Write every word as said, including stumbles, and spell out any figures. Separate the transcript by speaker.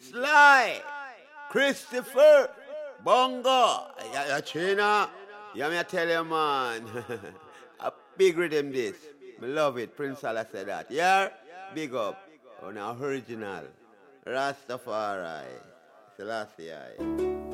Speaker 1: Sly, Christopher, Bongo, yeah, yeah, China. Yeah, me I tell you, man. A big rhythm this. Me love it. Prince Allah said that. Yeah, big up. On our original. Rastafari. Selassie.